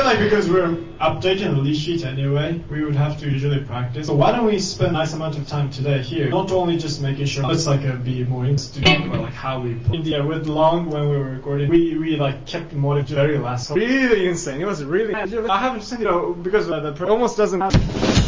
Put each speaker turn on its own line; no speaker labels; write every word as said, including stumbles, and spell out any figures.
like because we're updating the lead sheet anyway, we would have to usually practice. So why don't we spend a nice amount of time today here? Not only just making sure it's like a be more interesting about like how we put in the with Long when we were recording. We we like kept motive very last. Really insane. It was really. I haven't seen it because uh, the almost doesn't.